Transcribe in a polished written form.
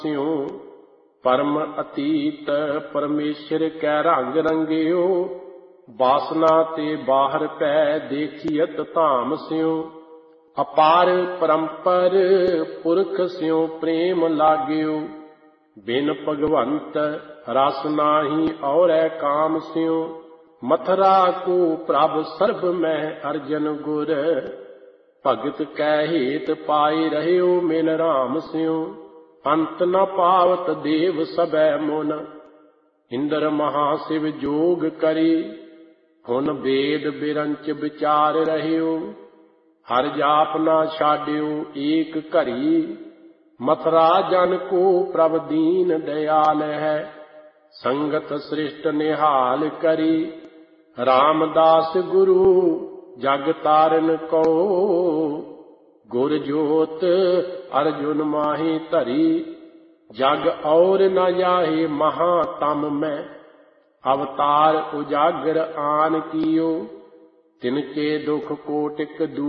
ਸਿਉ ਪਰਮ ਅਤੀਤ ਪਰਮੇਸ਼ਰ ਕੈ ਰੰਗ ਰੰਗਿਓ। ਬਾਸਨਾ ਤੇ ਬਾਹਰ ਪੈ ਦੇਖੀਅਤ ਧਾਮ ਸਿਉ। ਅਪਾਰ ਪਰੰਪਰ ਪੁਰਖ ਸਿਉ ਪ੍ਰੇਮ ਲਾਗਿਓ। ਬਿਨ ਭਗਵੰਤ ਰਸ ਨਾਹੀ ਔਰੈ ਕਾਮ ਸਿਉ। ਮਥਰਾ ਕੋ ਪ੍ਰਭ ਸਰਬ ਮਹਿ ਅਰਜਨ ਗੁਰ। ਭਗਤ ਕੈ ਹੇਤ ਪਾਈ ਰਹਿਓ ਮਿਲ ਰਾਮ ਸਿਉ। ਅੰਤ ਨ ਪਾਵਤ ਦੇਵ ਸਭੈ ਮੁਨ। ਇੰਦਰ ਮਹਾ ਸਿਵ ਜੋਗ ਕਰੀ। ਹੁਣ ਵੇਦ ਬਿਰੰਚ ਵਿਚਾਰ ਰਹਿਓ। ਹਰ ਜਾਪ ਨਾ ਛਾਡਿਓ ਏਕ ਘਰੀ। ਮਥਰਾ ਜਨ ਕੋ ਪ੍ਰਭ ਦੀਨ ਦਇਆਲ ਹੈ। ਸੰਗਤ ਸ੍ਰਿਸ਼ਟ ਨਿਹਾਲ ਕਰੀ। ਰਾਮਦਾਸ ਗੁਰੂ ਜਗ ਤਾਰਨ ਕੋ। ਗੁਰ ਜੋਤ ਅਰਜੁਨ ਮਾਹੀ ਧਰੀ। ਜਗ ਔਰ ਨ ਜਾਹੇ ਮਹਾ ਤਮ ਮੈਂ। ਅਵਤਾਰ ਉਜਾਗਰ ਆਨ ਕੀਓ। ਤਿਨਕੇ ਦੁਖ ਕੋਟਿਕ